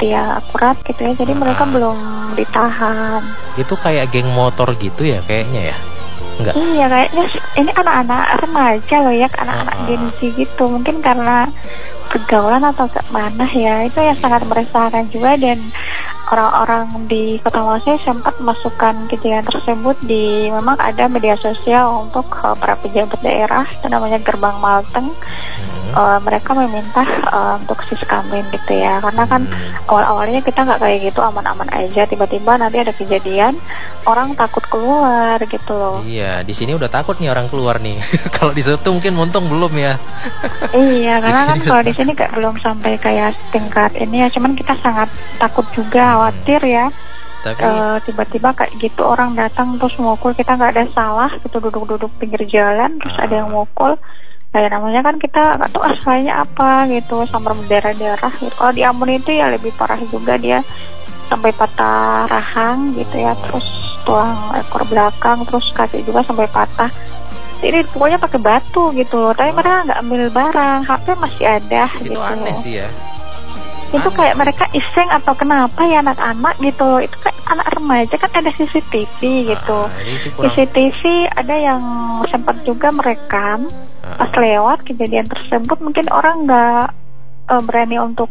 bukti yang akurat gitu ya. Jadi mereka belum ditahan. Itu kayak geng motor gitu ya kayaknya ya? Enggak? Iya kayaknya ini anak-anak remaja loh ya, anak-anak Gen Z gitu. Mungkin karena pergaulan atau kemana ya, itu yang sangat meresahkan juga. Dan orang-orang di Kota Malasih sempat masukkan kejadian tersebut di, memang ada media sosial untuk para pejabat daerah, itu namanya Gerbang Malteng. Mereka meminta untuk siskamling gitu ya, karena kan awal-awalnya kita nggak kayak gitu, aman-aman aja, tiba-tiba nanti ada kejadian orang takut keluar gitu loh. Iya, di sini udah takut nih orang keluar nih. Kalau di situ mungkin untung belum ya. Iya, karena kan kalau di sini kayak belum sampai kayak tingkat ini ya, cuman kita sangat takut juga, khawatir ya. Tapi tiba-tiba kayak gitu orang datang terus mukul, kita nggak ada salah gitu, duduk-duduk pinggir jalan terus ada yang mukul. Kayak namanya kan kita nggak tahu asalnya apa gitu, sampai berdarah-darah gitu. Kalau di Ambon itu ya lebih parah juga, dia sampai patah rahang gitu ya, terus tulang ekor belakang, terus kaki juga sampai patah. Jadi pokoknya pakai batu gitu loh. Tapi mereka nggak ambil barang, HP masih ada itu gitu. aneh sih ya. Itu Aneh kayak sih. mereka iseng atau kenapa ya anak-anak gitu loh. Itu kayak anak remaja kan ada CCTV gitu. Ini sih kurang. CCTV ada yang sempat juga merekam pas lewat kejadian tersebut. Mungkin orang nggak berani untuk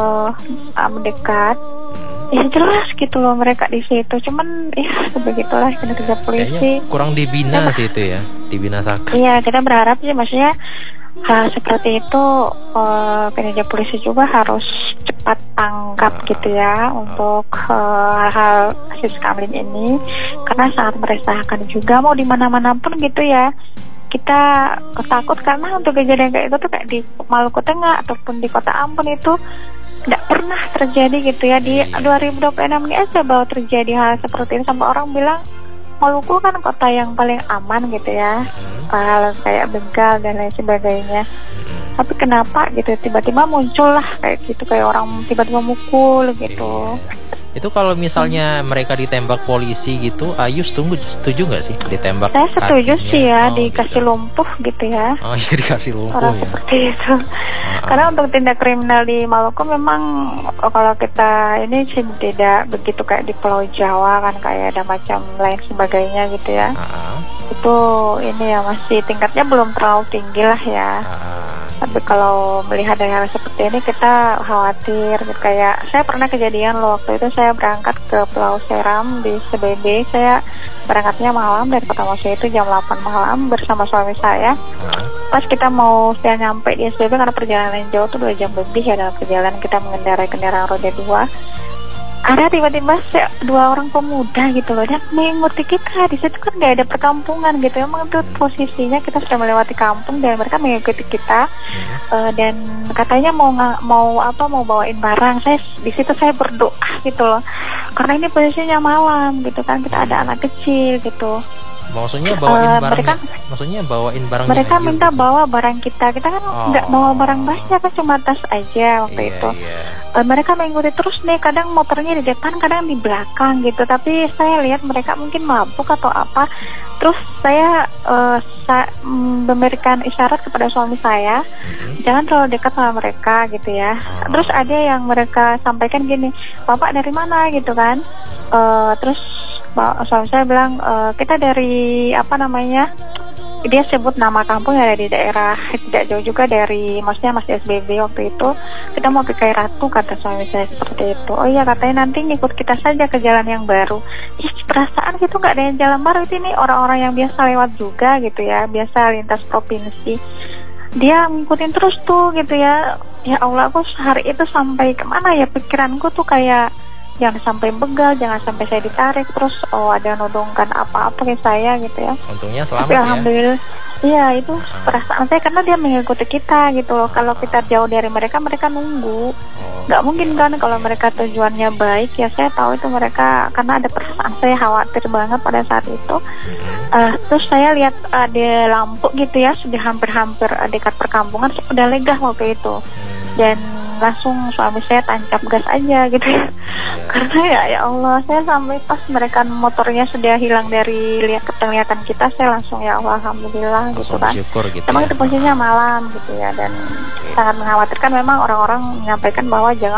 mendekat. Ya jelas gitu loh mereka di situ. Cuman ya sebegitulah kinerja polisi. Kayaknya kurang dibina sih itu ya, dibinasakan. Iya, kita berharap sih maksudnya seperti itu, kinerja polisi juga harus cepat tangkap gitu ya untuk hal-hal siskamling ini, karena sangat meresahkan juga. Mau di mana-mana pun gitu ya, kita takut karena untuk kejadian kayak itu tuh kayak di Maluku Tengah ataupun di Kota Ambon itu tidak pernah terjadi gitu ya. Di 2026 ini aja baru terjadi hal seperti ini, sampai orang bilang Maluku kan kota yang paling aman gitu ya, hal kayak begal dan lain sebagainya. Tapi kenapa gitu tiba-tiba muncul lah kayak gitu, kayak orang tiba-tiba mukul gitu. Itu kalau misalnya mereka ditembak polisi gitu, Ayu setuju nggak sih ditembak? Saya setuju kakinya? sih ya, gitu. dikasih lumpuh gitu ya. Oh iya, dikasih lumpuh Orang ya. seperti itu. Karena untuk tindak kriminal di Maluku memang kalau kita ini sih tidak begitu kayak di Pulau Jawa kan, kayak ada macam lain sebagainya gitu ya. Itu ini ya masih tingkatnya belum terlalu tinggi lah ya. Tapi kalau melihat hal seperti ini kita khawatir gitu. Kayak saya pernah kejadian loh, waktu itu saya berangkat ke Pulau Seram di SBB. Saya berangkatnya malam dari Kota Malasih itu jam 8 malam bersama suami saya. Pas kita mau saya nyampe di SBB, karena perjalanan jauh tuh 2 jam lebih ya dalam perjalanan kita mengendarai kendaraan roda 2. Ada tiba-tiba 2 orang pemuda gitu loh, dan mengikuti kita. Di situ kan nggak ada perkampungan gitu, emang itu posisinya kita sudah melewati kampung dan mereka mengikuti kita. Dan katanya mau bawain barang. Saya di situ saya berdoa gitu loh, karena ini posisinya malam gitu kan, kita ada anak kecil gitu. Maksudnya bawain barang, mereka minta bawa barang kita kan nggak bawa barang banyak kan, cuma tas aja waktu itu. Mereka mengikuti terus nih, kadang motornya di depan, kadang di belakang gitu. Tapi saya lihat mereka mungkin mabuk atau apa. Terus saya memberikan isyarat kepada suami saya, jangan terlalu dekat sama mereka gitu ya. Terus ada yang mereka sampaikan gini, Bapak dari mana gitu kan. Terus suami saya bilang, kita dari dia sebut nama kampung yang ada di daerah tidak jauh juga dari, maksudnya masih SBB waktu itu. Kita mau ke Kairatu, kata suami saya seperti itu. Oh iya, katanya nanti ngikut kita saja ke jalan yang baru. Perasaan gitu nggak ada yang jalan baru, itu ini orang-orang yang biasa lewat juga gitu ya, biasa lintas provinsi. Dia ngikutin terus tuh gitu ya. Ya Allah, aku hari itu sampai kemana ya, pikiranku tuh kayak jangan sampai begal, jangan sampai saya ditarik, terus ada nodongkan apa-apa ke saya gitu ya. Untungnya selamat. Tapi alhamdulillah, iya itu perasaan saya, karena dia mengikuti kita gitu loh. Kalau kita jauh dari mereka, mereka nunggu. Nggak mungkin kan kalau mereka tujuannya baik ya. Saya tahu itu mereka, karena ada perasaan saya khawatir banget pada saat itu. Terus saya lihat ada lampu gitu ya, sudah hampir-hampir dekat perkampungan, udah lega waktu itu. Dan langsung suami saya tancap gas aja gitu ya. Karena ya Allah, saya sampai pas mereka motornya sudah hilang dari kelihatan kita, saya langsung ya Allah, alhamdulillah gitu kan. Gitu emang ya. itu posisinya malam gitu ya, dan sangat mengkhawatirkan. Memang orang-orang menyampaikan bahwa jangan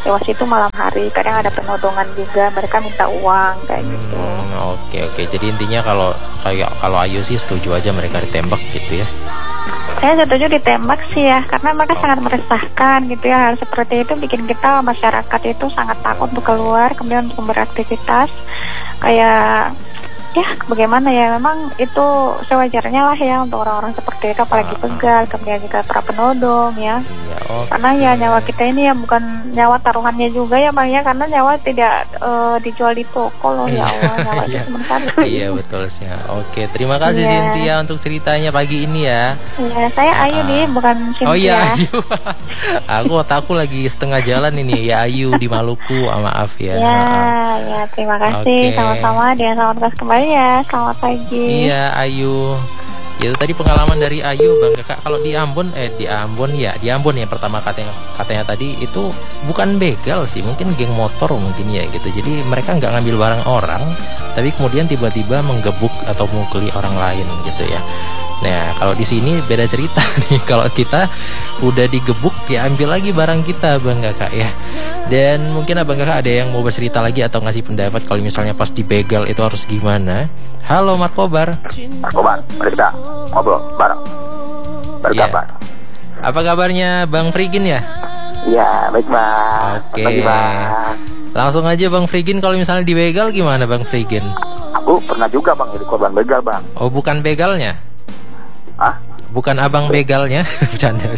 lewat situ malam hari. Kadang ada penodongan juga, mereka minta uang kayak gitu. Oke. Jadi intinya kalau Ayu sih setuju aja mereka ditembak gitu ya. Saya setuju ditembak sih ya, karena mereka sangat meresahkan gitu ya. Hal seperti itu bikin kita masyarakat itu sangat takut untuk keluar, kemudian untuk beraktivitas. Kayak ya bagaimana ya, memang itu sewajarnya lah ya untuk orang-orang seperti itu, apalagi begal, kemudian juga para penodong ya. Karena ya nyawa kita ini ya bukan nyawa taruhannya juga ya Bang ya, karena nyawa tidak dijual di toko loh ya Allah, nyawa itu cuma satu. Iya betul sih. Oke, terima kasih Cynthia untuk ceritanya pagi ini ya. Iya, saya Ayu nih, bukan Cynthia. Oh iya Ayu. aku lagi setengah jalan ini ya, Ayu di Maluku, maaf ya. Ya, terima kasih. Sama-sama, dia selamat tugas kembali ya, selamat pagi. Iya Ayu. Itu tadi pengalaman dari Ayu Bang Kakak. Kalau di Ambon ya pertama katanya tadi itu bukan begal sih, mungkin geng motor mungkin ya gitu. Jadi mereka nggak ngambil barang orang, tapi kemudian tiba-tiba menggebuk atau mukuli orang lain gitu ya. Nah kalau di sini beda cerita nih, kalau kita udah digebuk ya ambil lagi barang kita Bang Kakak ya. Dan mungkin Abang Kakak ada yang mau bercerita lagi atau ngasih pendapat kalau misalnya pas dibegal itu harus gimana. Halo Markobar. Mari kita ngobrol bareng, berkabar. Apa kabarnya Bang Frigin ya? Iya, baik Bang. Oke. Langsung aja Bang Frigin, kalau misalnya dibegal gimana Bang Frigin? Aku pernah juga Bang jadi korban begal Bang. Oh bukan begalnya? Hah? Bukan abang begalnya? Bercanda.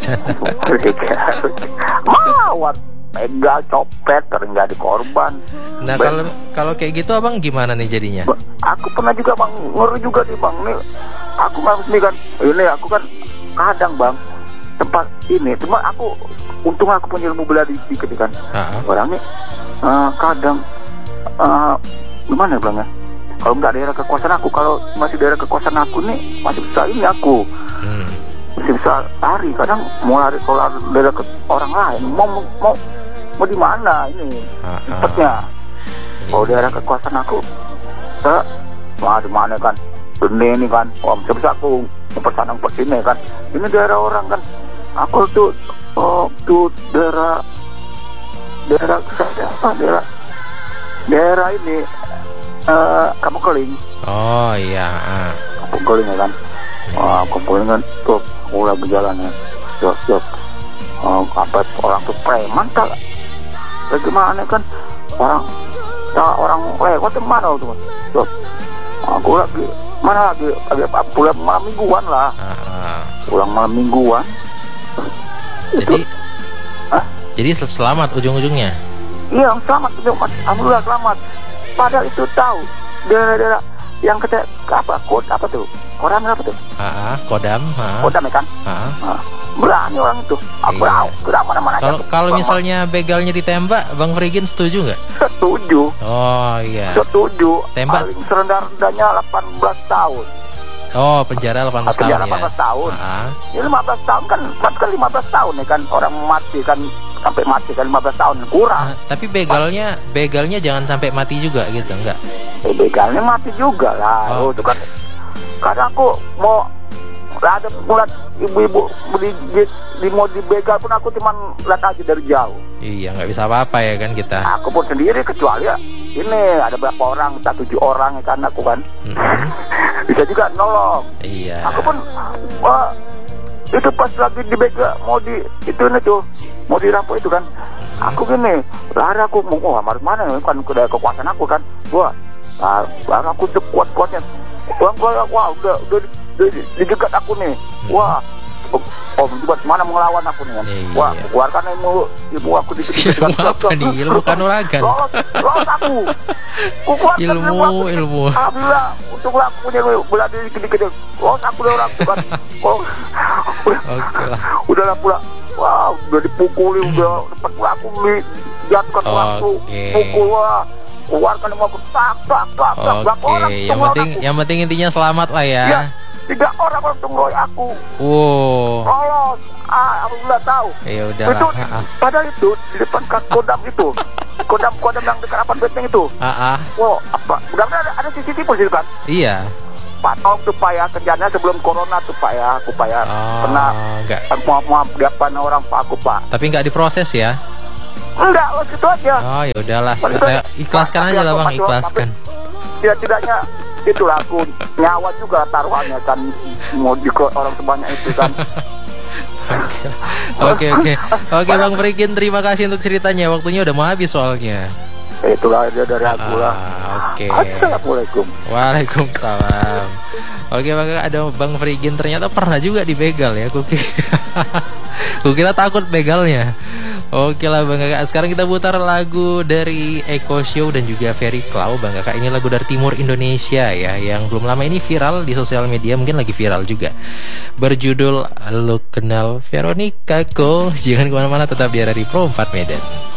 Mawar begal, copet, sering jadi korban. Nah kalau kayak gitu abang gimana nih jadinya? Aku pernah juga Bang, ngeri juga nih Bang. Nih aku aku kan kadang Bang tempat ini, cuma untung aku punya ilmu bela diri kan. Orangnya kadang gimana Bang ya? Kalau nggak daerah kekuasaan aku, kalau masih daerah kekuasaan aku nih masih bisa ini aku. Masih bisa lari, kadang mau lari kalau daerah ke orang lain, mau di mana ini tempatnya. Kalau daerah kekuasaan aku, di mana kan, ini kan, bisa aku mempersanang sini kan, ini daerah orang kan, aku tuh daerah ini, kamu keling. Oh iya. Kamu keling ya kan. Kumpulin kan tuh mulai berjalan ya, jok apa orang tuh preman tak bagaimana kan, orang lewat mana tuh jok, aku lagi pulang malam mingguan lah, pulang malam mingguan. Jadi selamat ujung-ujungnya? Iya selamat, alhamdulillah selamat. Padahal itu tahu daerah-daerah yang kata apa tuh? Kodam apa tuh? Kodam ya kan? Berani orang itu. Aku gerak mana-mana. Kalau misalnya begalnya ditembak, Bang Frigin setuju nggak? Setuju. Oh iya. Setuju. Tembak. Paling serendah-rendahnya 18 tahun. Oh, penjara 18 tahun ya. Penjara 18 tahun. Ya 15 tahun kan 15 tahun ya kan, orang mati kan sampai mati kan 15 tahun kurang. Tapi begalnya jangan sampai mati juga gitu, enggak? Begalnya mati juga lah. Itu kan kadang aku mau ada buat ibu-ibu mau dibegal pun aku cuma lihat aja dari jauh. Iya, nggak bisa apa-apa ya kan kita. Aku pun sendiri, kecuali ya ini ada berapa orang, 7 orang ya kan aku kan. Bisa juga nolong. Iya. Aku pun itu pas lagi dibegal mau mau dirampok itu kan. Aku gini, lari aku mau mana kan ke kekuasaan aku kan. Baru aku tuh kuat-kuatnya. Wah, udah di dekat aku nih. Wah, buat mana melawan aku nih kan. Wah, keluarkan ilmu aku dikit-dikit. Apa nih? Ilmu kanuragan. Lolos aku. Ilmu. Alhamdulillah, untunglah aku punya bela diri dikit-dikit. Lolos aku dari orang itu kan. Udahlah pula. Wah, udah dipukuli, udah dapat aku jatuhkan waktu. Pukul, wah. Keluarkan ilmu aku, tak. Oke, yang penting intinya selamat lah ya. Ya. 3 orang ngeroyok aku. Lolos. Alhamdulillah tahu. Ya udah. Itu padahal itu di depan kodam itu. Kodam yang dekat Apan Benteng itu. Apa? Mudah-mudahan ada CCTV di depan. Iya. Pak, tolong tuh Pak ya, kerjanya sebelum corona tuh Pak ya, aku Pak ya. Pernah enggak. Maaf di depan orang Pak aku Pak. Tapi nggak diproses ya? Enggak, itu aja. Oh ya udahlah, ikhlaskan aja lah bang, ikhlaskan. Ya tidaknya itulah aku nyawa juga taruhannya kan, mau di orang sebanyak itu kan. Oke Bang Frigin, terima kasih untuk ceritanya. Waktunya udah mau habis soalnya. Itulah aja dari aku lah. Oke. Assalamualaikum. Waalaikumsalam. Oke Bang, ada Bang Frigin ternyata pernah juga dibegal ya. Kukira takut begalnya. Oke lah Bang Kakak, sekarang kita putar lagu dari Eko Show dan juga Ferry Klau. Bang Kakak, ini lagu dari Timur Indonesia ya, yang belum lama ini viral di sosial media, mungkin lagi viral juga, berjudul Lo Kenal Veronica Ko. Jangan kemana-mana, tetap di RRI Pro 4 Medan.